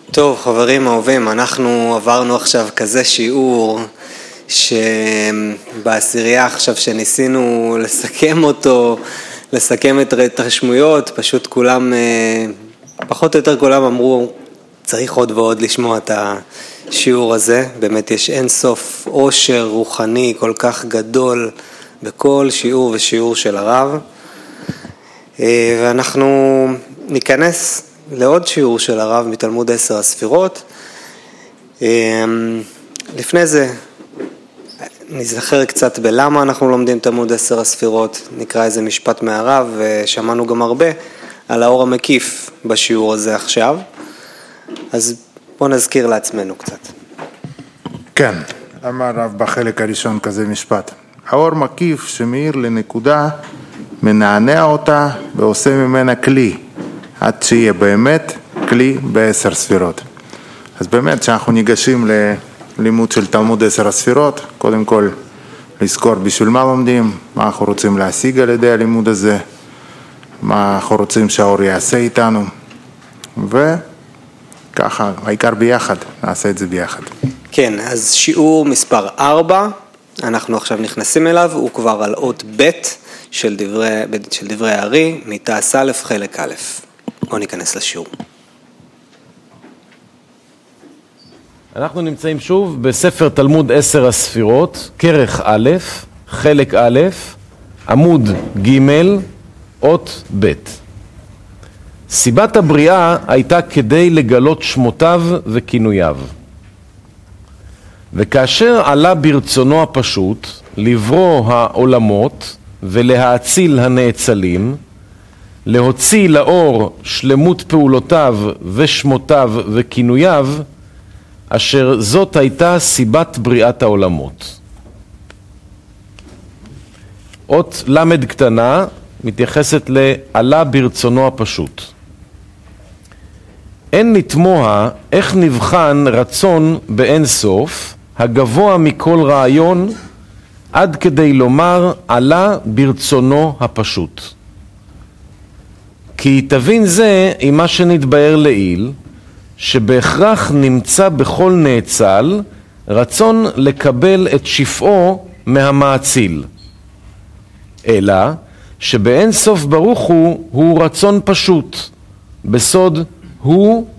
טוב, חברים אהובים, אנחנו עברנו עכשיו כזה שיעור שבעשירייה עכשיו שניסינו לסכם אותו, לסכם את ההתרשמויות, פשוט כולם, פחות או יותר כולם אמרו, צריך עוד ועוד לשמוע את השיעור הזה. באמת יש אין סוף עושר רוחני כל כך גדול בכל שיעור ושיעור של הרב. ואנחנו ניכנס לעוד שיעור של הרב מתלמוד 10 הספירות. לפני זה נזכר קצת בלמה אנחנו לומדים תלמוד 10 הספירות, נקרא איזה משפט מהרב, ושמענו גם הרבה על האור המקיף בשיעור הזה עכשיו. אז בואו נזכיר לעצמנו קצת. כן, אמר הרב בחלק הראשון כזה משפט. האור מקיף שמאיר לנקודה, מנענע אותה ועושה ממנה כלי, עד שיהיה באמת כלי ב10 ספירות. אז באמת שאנחנו ניגשים ללימוד של תלמוד 10 הספירות, קודם כל לזכור בשביל מה לומדים, מה אנחנו רוצים להשיג על ידי הלימוד הזה, מה אנחנו רוצים שהאור יעשה איתנו, וככה, העיקר ביחד, נעשה את זה ביחד. כן, אז שיעור מספר 4, אנחנו עכשיו נכנסים אליו, הוא כבר על אות ב' של דברי הארי, מתעש א' חלק א'. בואו ניכנס לשיעור. אנחנו נמצאים שוב בספר תלמוד 10 הספירות, כרך א', חלק א', עמוד ג', אות ב'. סיבת הבריאה הייתה כדי לגלות שמותיו וכינוייו. וכאשר עלה ברצונו הפשוט לברוא העולמות ולהאציל הנאצלים, להוציא לאור שלמות פעולותיו ושמותיו וכינוייו, אשר זאת הייתה סיבת בריאת העולמות. אות למד קטנה מתייחסת לעלה ברצונו הפשוט. אין לתמוה איך נבחן רצון באין סוף, הגבוה מכל רעיון, עד כדי לומר עלה ברצונו הפשוט. כי תבין זה עם מה שנתבאר לעיל, שבהכרח נמצא בכל נאצל רצון לקבל את שפעו מהמאציל. אלא שבאין סוף ברוך הוא רצון פשוט, בסוד הוא